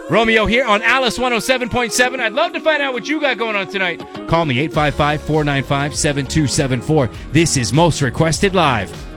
Romeo here on Alice 107.7. I'd love to find out what you got going on tonight. Call me 855-495-7274. This is Most Requested Live.